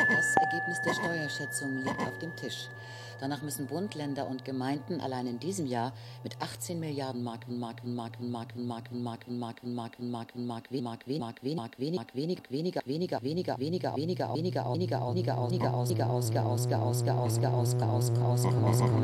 Das Ergebnis der Steuerschätzung liegt auf dem Tisch. Danach müssen Bund, Länder und Gemeinden allein in diesem Jahr mit 18 Milliarden Mark weniger